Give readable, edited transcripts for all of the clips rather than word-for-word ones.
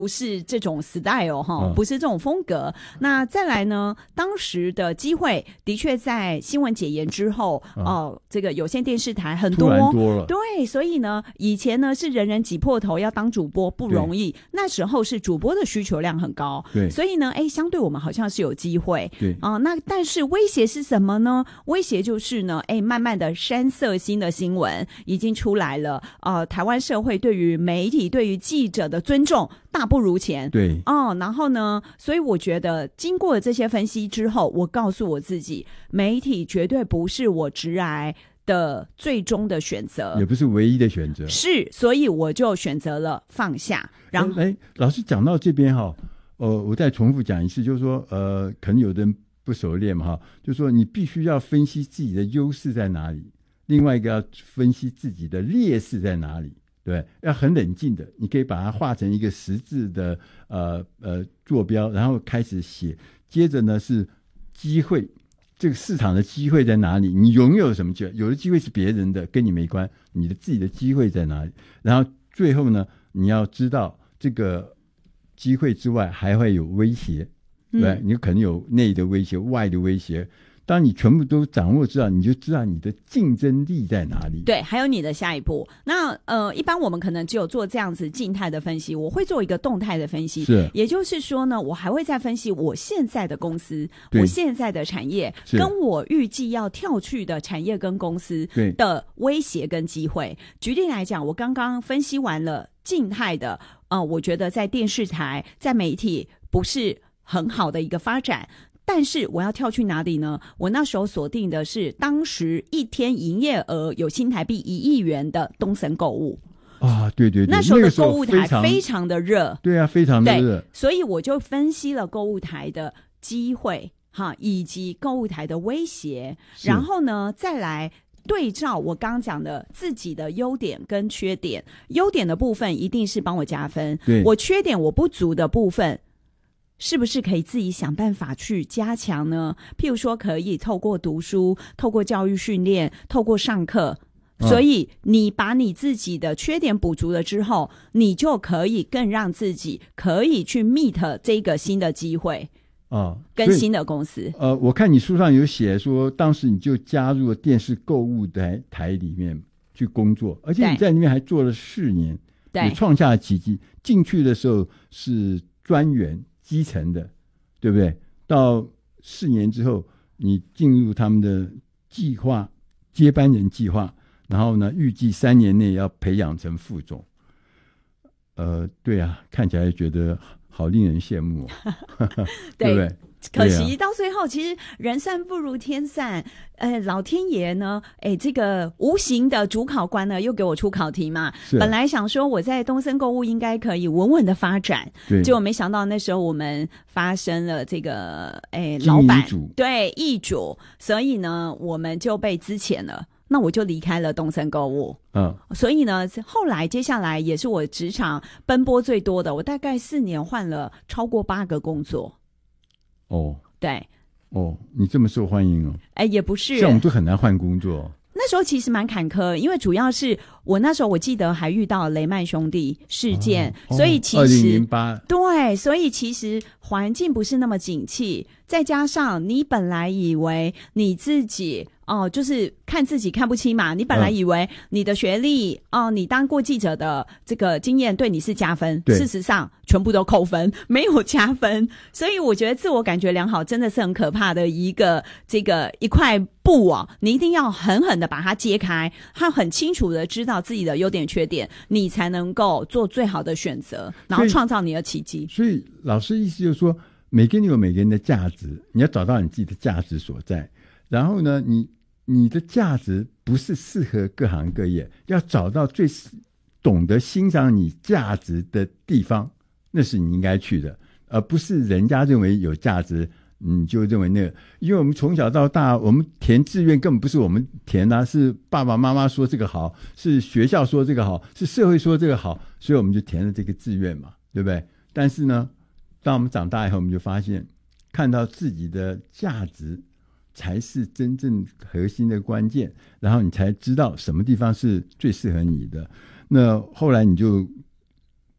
不是这种 style 哈，不是这种风格。那再来呢，当时的机会的确在新闻解严之后，这个有线电视台很多， 突然多了， 对，所以呢，以前呢是人人挤破头要当主播不容易，那时候是主播的需求量很高， 对， 所以呢，相对我们好像是有机会， 对那但是威胁是什么呢？威胁就是呢，慢慢的山色新的新闻已经出来了，台湾社会对于媒体、对于记者的尊重大不如前， 对， 然后呢，所以我觉得经过了这些分析之后，我告诉我自己，媒体绝对不是我职涯的最终的选择， 也不是唯一的选择， 是，所以我就选择了放下。然后， 老师讲到这边哈，我再重复讲一次，就是说，可能有的人不熟练嘛哈，就是说你必须要分析自己的优势在哪里，另外一个要分析自己的劣势在哪里。对，要很冷静的，你可以把它画成一个十字的坐标，然后开始写。接着呢是机会，这个市场的机会在哪里？你拥有什么机会？有的机会是别人的，跟你没关，你的自己的机会在哪里？然后最后呢，你要知道这个机会之外还会有威胁，对，你可能有内的威胁、外的威胁。当你全部都掌握知道，你就知道你的竞争力在哪里。 对，还有你的下一步。那一般我们可能只有做这样子静态的分析，我会做一个动态的分析。 是， 也就是说呢，我还会再分析我现在的公司、我现在的产业，跟我预计要跳去的产业跟公司的威胁跟机会。举例来讲，我刚刚分析完了静态的，我觉得在电视台、在媒体不是很好的一个发展。但是我要跳去哪里呢？我那时候锁定的是当时一天营业额有新台币1亿元的东森购物啊，对对对， 那时候的购物台非常的热， 对啊，非常的热， 所以我就分析了购物台的机会以及购物台的威胁，然后呢再来对照我刚刚讲的自己的优点跟缺点，优点的部分一定是帮我加分，我缺点我不足的部分是不是可以自己想办法去加强呢？譬如说可以透过读书，透过教育训练，透过上课，所以你把你自己的缺点补足了之后，你就可以更让自己可以去 meet 这个新的机会跟新的公司。 我看你书上有写说，当时你就加入了电视购物台里面去工作，而且你在那边还做了4年，也创下了奇迹。进去的时候是专员。基层的，对不对？到4年之后，你进入他们的计划，接班人计划，然后呢，预计3年内要培养成副总。对啊，看起来觉得好令人羡慕对不对？ 可惜到最后，其实人算不如天算。老天爷呢，这个无形的主考官呢，又给我出考题嘛。本来想说我在东森购物应该可以稳稳的发展，结果没想到那时候我们发生了这个，老板易主，所以呢，我们就被资遣了。那我就离开了东森购物，所以呢，后来接下来也是我职场奔波最多的，我大概4年换了超过8个工作。对， 你这么受欢迎哦？ 也不是， 像我们都很难换工作。 那时候其实蛮坎坷，因为主要是我那时候我记得还遇到雷曼兄弟事件，所以其实 2008 对，所以其实环境不是那么景气，再加上你本来以为你自己就是看自己看不清嘛，你本来以为你的学历你当过记者的这个经验对你是加分，事实上全部都扣分，没有加分。所以我觉得自我感觉良好真的是很可怕的一块布你一定要狠狠的把它揭开，他很清楚的知道自己的优点缺点，你才能够做最好的选择，然后创造你的奇迹。 所以老师意思就是说，每个人有每个人的价值，你要找到你自己的价值所在，然后呢你的价值不是适合各行各业，要找到最懂得欣赏你价值的地方，那是你应该去的，而不是人家认为有价值你就认为那个。因为我们从小到大，我们填志愿根本不是我们填是爸爸妈妈说这个好，是学校说这个好，是社会说这个好，所以我们就填了这个志愿嘛，对不对？但是呢，当我们长大以后，我们就发现看到自己的价值才是真正核心的关键，然后你才知道什么地方是最适合你的。那后来你就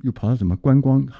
又跑到什么观光